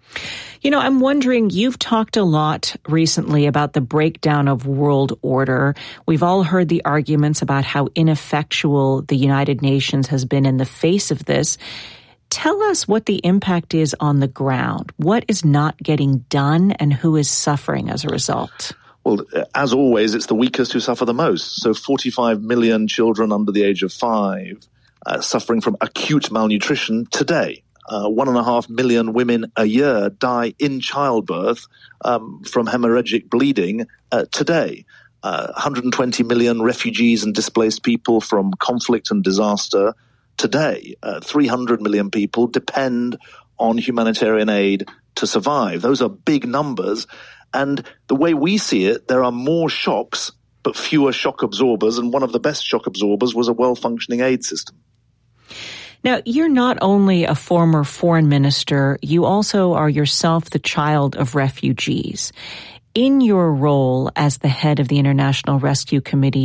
You know, I'm wondering, you've talked a lot recently about the breakdown of world order. We've all heard the arguments about how ineffectual the United Nations has been in the face of this. Tell us what the impact is on the ground. What is not getting done and who is suffering as a result? Well, as always, it's the weakest who suffer the most. So forty-five million children under the age of five uh, suffering from acute malnutrition today. Uh, one and a half million women a year die in childbirth um, from hemorrhagic bleeding uh, today. Uh, one hundred twenty million refugees and displaced people from conflict and disaster today. Uh, three hundred million people depend on humanitarian aid to survive. Those are big numbers. And the way we see it, there are more shocks, but fewer shock absorbers. And one of the best shock absorbers was a well-functioning aid system. Now, you're not only a former foreign minister, you also are yourself the child of refugees. In your role as the head of the International Rescue Committee,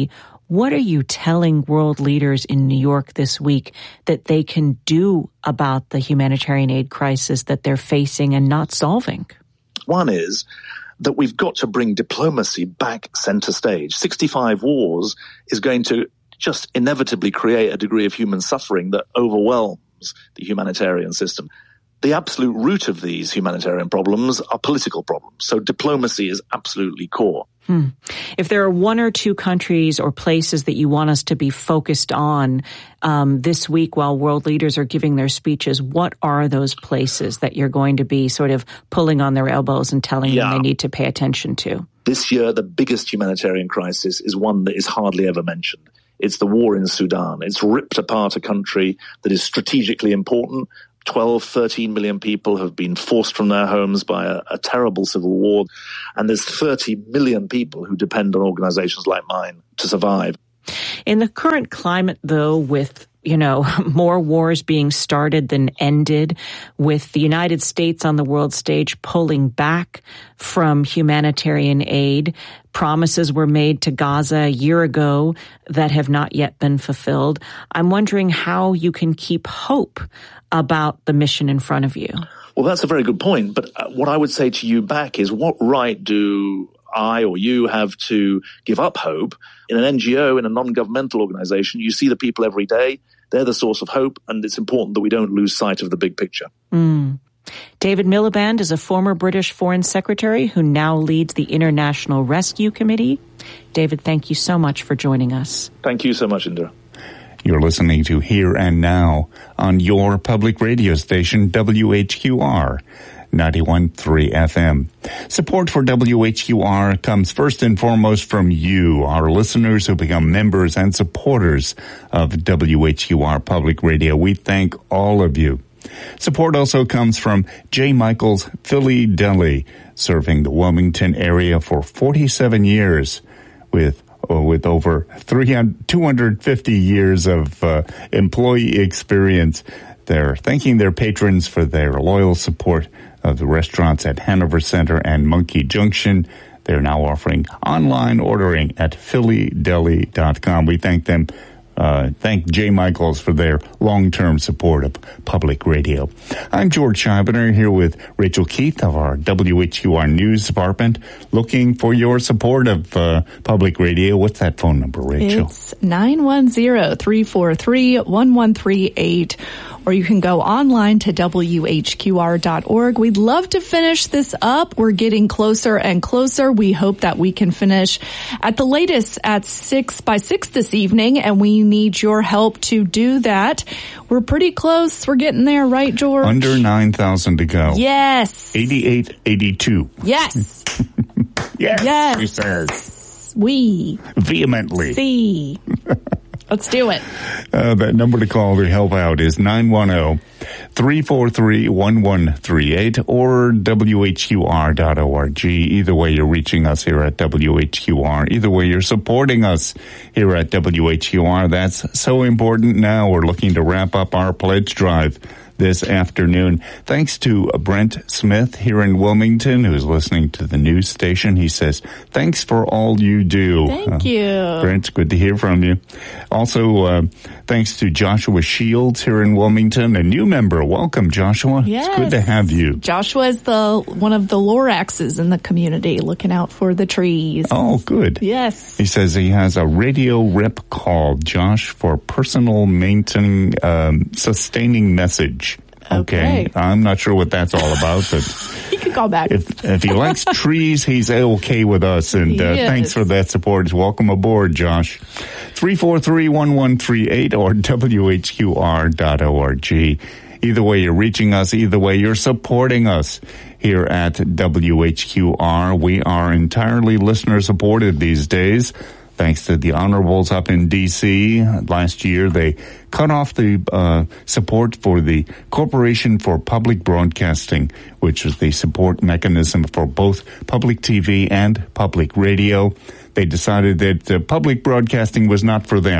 What are you telling world leaders in New York this week that they can do about the humanitarian aid crisis that they're facing and not solving? One is that we've got to bring diplomacy back center stage. sixty-five wars is going to just inevitably create a degree of human suffering that overwhelms the humanitarian system. The absolute root of these humanitarian problems are political problems. So diplomacy is absolutely core. Hmm. If there are one or two countries or places that you want us to be focused on um, this week while world leaders are giving their speeches, what are those places that you're going to be sort of pulling on their elbows and telling Yeah. them they need to pay attention to? This year, the biggest humanitarian crisis is one that is hardly ever mentioned. It's the war in Sudan. It's ripped apart a country that is strategically important. twelve, thirteen million people have been forced from their homes by a, a terrible civil war. And there's thirty million people who depend on organizations like mine to survive. In the current climate, though, with you know, more wars being started than ended, with the United States on the world stage pulling back from humanitarian aid. Promises were made to Gaza a year ago that have not yet been fulfilled. I'm wondering how you can keep hope about the mission in front of you. Well, that's a very good point. But what I would say to you back is, what right do I or you have to give up hope? In an N G O, in a non-governmental organization, you see the people every day. They're the source of hope, and it's important that we don't lose sight of the big picture. Mm. David Miliband is a former British Foreign Secretary who now leads the International Rescue Committee. David, thank you so much for joining us. Thank you so much, Indira. You're listening to Here and Now on your public radio station, W H Q R. ninety-one point three F M. Support for W H Q R comes first and foremost from you, our listeners who become members and supporters of W H Q R Public Radio. We thank all of you. Support also comes from J. Michael's Philly Deli, serving the Wilmington area for forty-seven years with with over two hundred fifty years of uh, employee experience. They're thanking their patrons for their loyal support of the restaurants at Hanover Center and Monkey Junction. They're now offering online ordering at philly deli dot com. We thank them. Uh, thank J. Michaels for their long-term support of public radio. I'm George Scheibner here with Rachel Keith of our W H Q R News Department, looking for your support of uh, public radio. What's that phone number, Rachel? It's nine one zero, three four three, one one three eight. Or you can go online to W H Q R dot org. We'd love to finish this up. We're getting closer and closer. We hope that we can finish at the latest at six by six this evening, and we need your help to do that. We're pretty close. We're getting there, right, George? Under nine thousand to go. Yes. eighty-eight eighty-two. Yes. Yes. Yes. He says. We. Vehemently. See. Let's do it. Uh, that number to call to help out is nine one zero, three four three, one one three eight or W H Q R dot org. Either way, you're reaching us here at W H Q R. Either way, you're supporting us here at W H Q R. That's so important now. We're looking to wrap up our pledge drive this afternoon. Thanks to Brent Smith here in Wilmington, who's listening to the news station. He says, thanks for all you do. Thank you. Uh, Brent, good to hear from you. Also, uh, thanks to Joshua Shields here in Wilmington, a new member. Welcome, Joshua. Yes. It's good to have you. Joshua is the one of the Loraxes in the community, looking out for the trees. Oh, good. Yes. He says he has a radio rep call, Josh, for personal maintaining, um, sustaining message. Okay. Okay. I'm not sure what that's all about, but You can call back. if if he likes trees, he's okay with us. And uh, Yes. thanks for that support. Welcome aboard, Josh. three four three, one one three eight or W H Q R dot org. Either way, you're reaching us. Either way, you're supporting us here at W H Q R. We are entirely listener supported these days. Thanks to the honorables up in D C Last year, they cut off the uh, support for the Corporation for Public Broadcasting, which is the support mechanism for both public T V and public radio. They decided that uh, public broadcasting was not for them.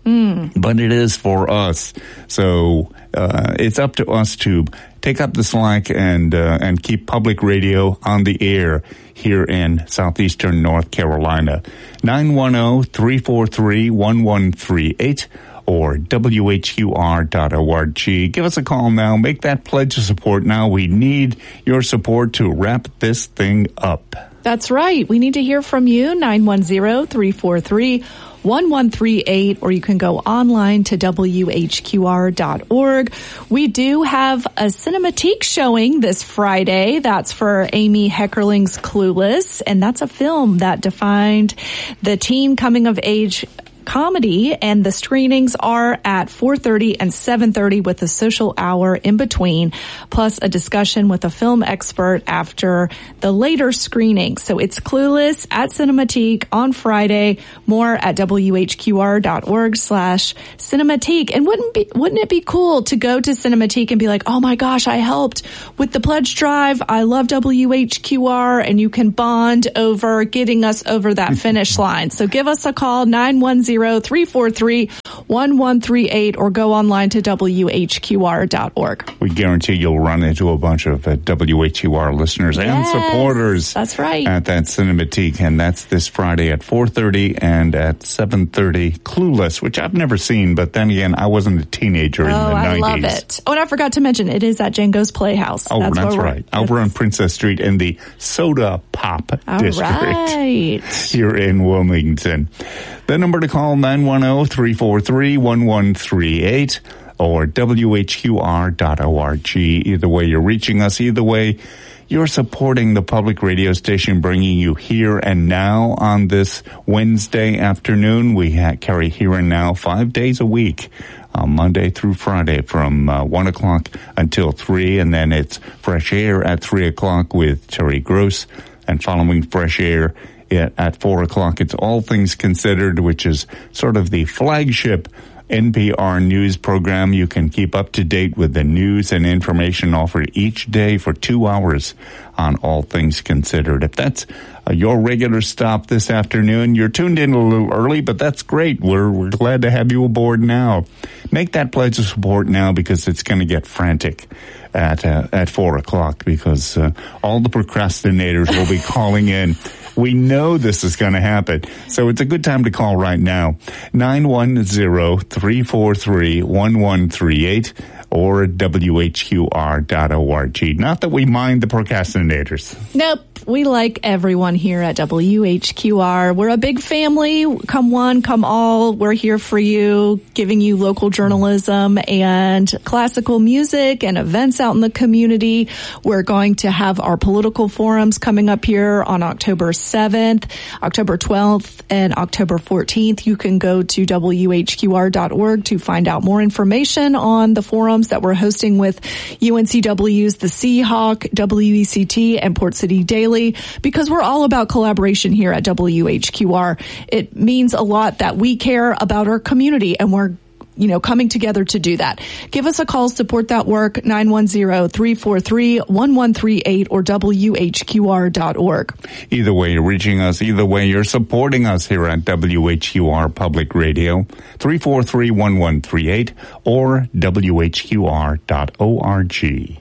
Mm. But it is for us. So uh, it's up to us to take up the slack and uh, and keep public radio on the air here in southeastern North Carolina. nine one zero, three four three, one one three eight or W H U R dot org. Give us a call now. Make that pledge of support now. We need your support to wrap this thing up. That's right. We need to hear from you, nine one zero, three four three, one one three eight, or you can go online to W H Q R dot org. We do have a Cinematique showing this Friday. That's for Amy Heckerling's Clueless, and that's a film that defined the teen coming-of-age comedy, and the screenings are at four thirty and seven thirty with a social hour in between, plus a discussion with a film expert after the later screening. So it's Clueless at Cinematique on Friday. More at W H Q R dot org slash Cinematique. And wouldn't be, wouldn't it be cool to go to Cinematique and be like, oh my gosh, I helped with the pledge drive. I love W H Q R, and you can bond over getting us over that finish line. So give us a call, nine one zero, three four three, one one three eight, or go online to W H Q R dot org. We guarantee you'll run into a bunch of uh, W H U R listeners yes, and supporters. That's right. At that Cinematique, and that's this Friday at four thirty and at seven thirty. Clueless, which I've never seen, but then again, I wasn't a teenager oh, in the I nineties. I love it. Oh, and I forgot to mention, it is at Django's Playhouse. Oh, that's, that's right. That's over on Princess Street in the Soda Pop All District right. here in Wilmington. The number to call, nine one zero, three four three, one one three eight or W H Q R dot org. Either way, you're reaching us. Either way, you're supporting the public radio station, bringing you Here and Now on this Wednesday afternoon. We ha- carry Here and Now five days a week, uh, Monday through Friday from uh, one o'clock until three, and then it's Fresh Air at three o'clock with Terry Gross, and following Fresh Air at four o'clock, it's All Things Considered, which is sort of the flagship N P R news program. You can keep up to date with the news and information offered each day for two hours on All Things Considered. If that's uh, your regular stop this afternoon, you're tuned in a little early, but that's great. We're, we're glad to have you aboard now. Make that pledge of support now, because it's going to get frantic at uh, at four o'clock, because uh, all the procrastinators will be calling in. We know this is going to happen. So it's a good time to call right now. nine one zero, three four three, one one three eight or W H Q R dot org. Not that we mind the procrastinators. Nope. We like everyone here at W H Q R. We're a big family. Come one, come all. We're here for you, giving you local journalism and classical music and events out in the community. We're going to have our political forums coming up here on October seventh, October twelfth, and October fourteenth. You can go to W H Q R dot org to find out more information on the forums that we're hosting with U N C W's The Seahawk, W E C T, and Port City Daily, because we're all about collaboration here at W H Q R. It means a lot that we care about our community, and we're you know, coming together to do that. Give us a call, support that work, nine one zero, three four three, one one three eight or W H Q R dot org. Either way, you're reaching us. Either way, you're supporting us here at W H Q R Public Radio, three four three, one one three eight or W H Q R dot org.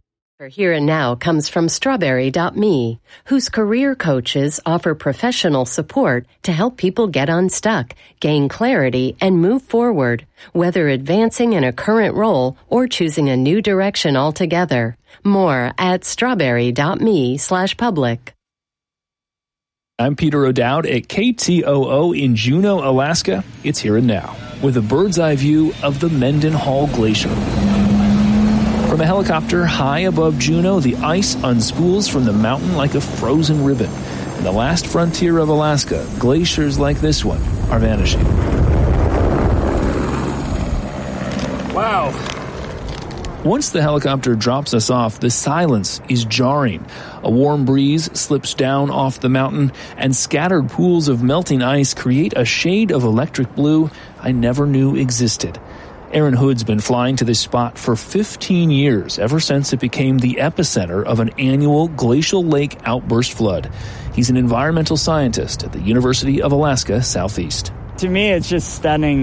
Here and Now comes from Strawberry dot me, whose career coaches offer professional support to help people get unstuck, gain clarity, and move forward, whether advancing in a current role or choosing a new direction altogether. More at Strawberry dot me slash public. I'm Peter O'Dowd at K T O O in Juneau, Alaska. It's Here and Now, with a bird's eye view of the Mendenhall Glacier. From a helicopter high above Juneau, the ice unspools from the mountain like a frozen ribbon. In the last frontier of Alaska, glaciers like this one are vanishing. Wow. Once the helicopter drops us off, the silence is jarring. A warm breeze slips down off the mountain, and scattered pools of melting ice create a shade of electric blue I never knew existed. Aaron Hood's been flying to this spot for fifteen years, ever since it became the epicenter of an annual glacial lake outburst flood. He's an environmental scientist at the University of Alaska Southeast. To me, it's just stunning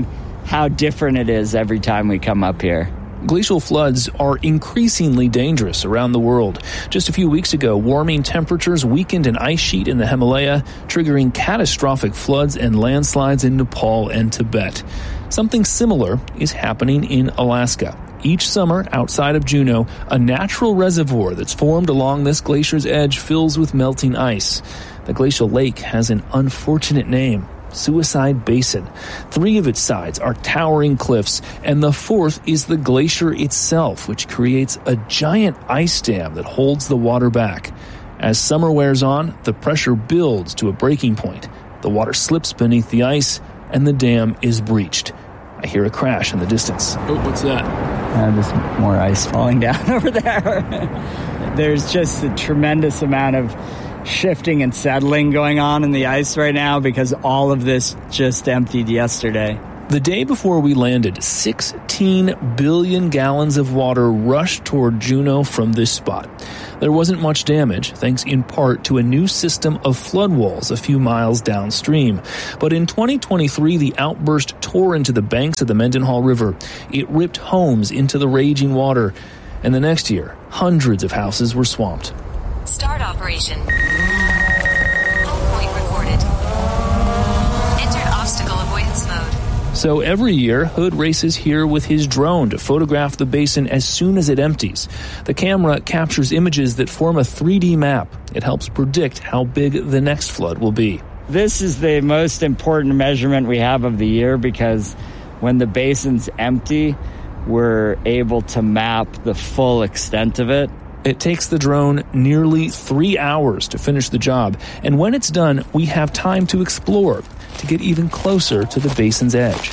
how different it is every time we come up here. Glacial floods are increasingly dangerous around the world. Just a few weeks ago, warming temperatures weakened an ice sheet in the Himalaya, triggering catastrophic floods and landslides in Nepal and Tibet. Something similar is happening in Alaska. Each summer, outside of Juneau, a natural reservoir that's formed along this glacier's edge fills with melting ice. The glacial lake has an unfortunate name: Suicide Basin. Three of its sides are towering cliffs, and the fourth is the glacier itself, which creates a giant ice dam that holds the water back. As summer wears on, the pressure builds to a breaking point. The water slips beneath the ice, and the dam is breached. I hear a crash in the distance. Oh, what's that? Uh, there's more ice falling down over there. There's just a tremendous amount of shifting and settling going on in the ice right now because all of this just emptied yesterday. The day before we landed, sixteen billion gallons of water rushed toward Juneau from this spot. There wasn't much damage, thanks in part to a new system of flood walls a few miles downstream. But in twenty twenty-three, the outburst tore into the banks of the Mendenhall River. It ripped homes into the raging water. And the next year, hundreds of houses were swamped. Start operation. Home point recorded. Entered obstacle avoidance mode. So every year, Hood races here with his drone to photograph the basin as soon as it empties. The camera captures images that form a three D map. It helps predict how big the next flood will be. This is the most important measurement we have of the year because when the basin's empty, we're able to map the full extent of it. It takes the drone nearly three hours to finish the job, and when it's done, we have time to explore, to get even closer to the basin's edge.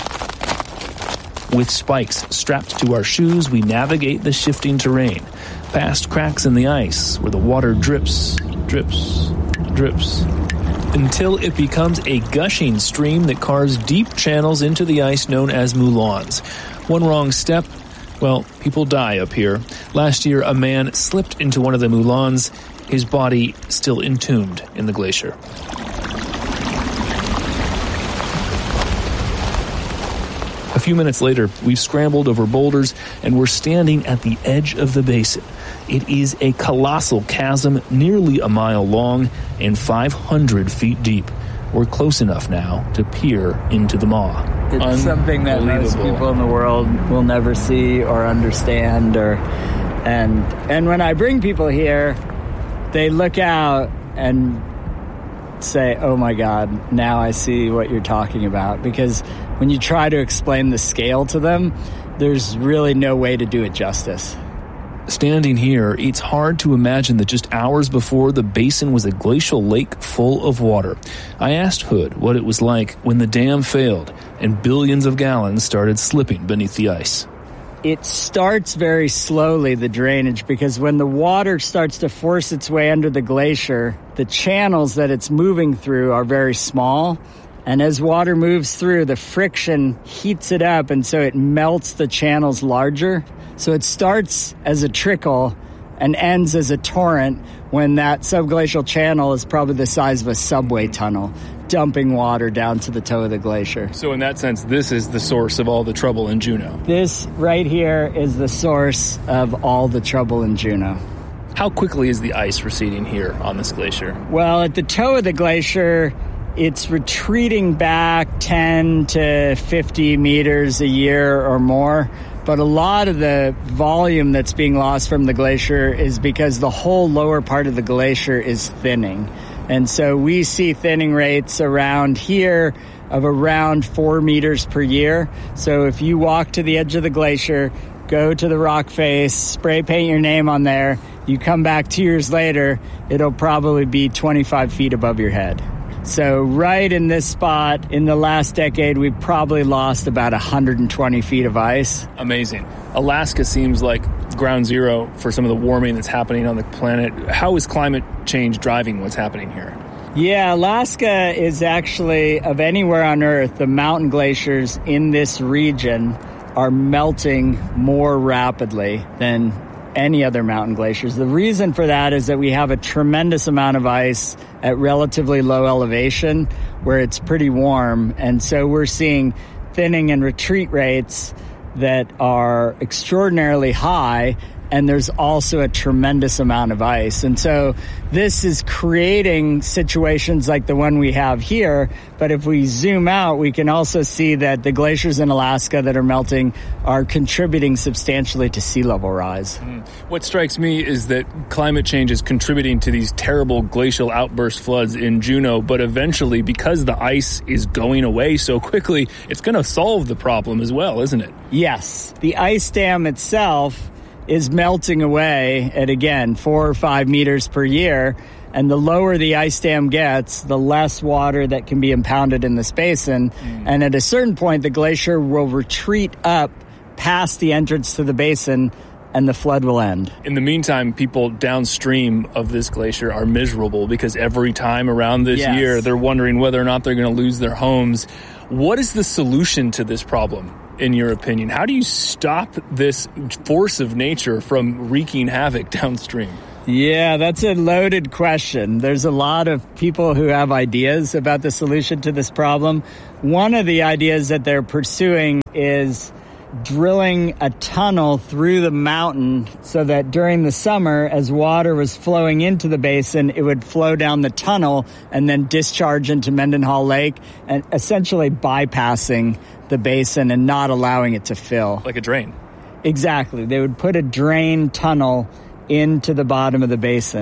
With spikes strapped to our shoes, we navigate the shifting terrain, past cracks in the ice where the water drips, drips, drips, until it becomes a gushing stream that carves deep channels into the ice known as moulins. One wrong step, well, people die up here. Last year, a man slipped into one of the moulins, his body still entombed in the glacier. A few minutes later, we've scrambled over boulders, and we're standing at the edge of the basin. It is a colossal chasm nearly a mile long and five hundred feet deep. We're close enough now to peer into the maw. It's something that most people in the world will never see or understand. Or, and and when I bring people here, they look out and say, oh my God, now I see what you're talking about. Because when you try to explain the scale to them, there's really no way to do it justice. Standing here, it's hard to imagine that just hours before, the basin was a glacial lake full of water. I asked Hood what it was like when the dam failed and billions of gallons started slipping beneath the ice. It starts very slowly, the drainage, because when the water starts to force its way under the glacier, the channels that it's moving through are very small. And as water moves through, the friction heats it up, and so it melts the channels larger. So it starts as a trickle and ends as a torrent when that subglacial channel is probably the size of a subway tunnel, dumping water down to the toe of the glacier. So in that sense, this is the source of all the trouble in Juneau. This right here is the source of all the trouble in Juneau. How quickly is the ice receding here on this glacier? Well, at the toe of the glacier, it's retreating back ten to fifty meters a year or more. But a lot of the volume that's being lost from the glacier is because the whole lower part of the glacier is thinning. And so we see thinning rates around here of around four meters per year. So if you walk to the edge of the glacier, go to the rock face, spray paint your name on there, you come back two years later, it'll probably be twenty-five feet above your head. So right in this spot, in the last decade, we've probably lost about one hundred twenty feet of ice. Amazing. Alaska seems like ground zero for some of the warming that's happening on the planet. How is climate change driving what's happening here? Yeah, Alaska is actually, of anywhere on Earth, the mountain glaciers in this region are melting more rapidly than any other mountain glaciers. The reason for that is that we have a tremendous amount of ice at relatively low elevation where it's pretty warm. And so we're seeing thinning and retreat rates that are extraordinarily high, and there's also a tremendous amount of ice. And so this is creating situations like the one we have here. But if we zoom out, we can also see that the glaciers in Alaska that are melting are contributing substantially to sea level rise. Mm. What strikes me is that climate change is contributing to these terrible glacial outburst floods in Juneau, but eventually, because the ice is going away so quickly, it's going to solve the problem as well, isn't it? Yes. The ice dam itself is melting away at, again, four or five meters per year. And the lower the ice dam gets, the less water that can be impounded in this basin. Mm. And at a certain point, the glacier will retreat up past the entrance to the basin, and the flood will end. In the meantime, people downstream of this glacier are miserable because every time around this yes. year, they're wondering whether or not they're going to lose their homes. What is the solution to this problem, in your opinion? How do you stop this force of nature from wreaking havoc downstream? Yeah, that's a loaded question. There's a lot of people who have ideas about the solution to this problem. One of the ideas that they're pursuing is drilling a tunnel through the mountain so that during the summer, as water was flowing into the basin, it would flow down the tunnel and then discharge into Mendenhall Lake, and essentially bypassing the basin and not allowing it to fill. Like a drain. Exactly. They would put a drain tunnel into the bottom of the basin.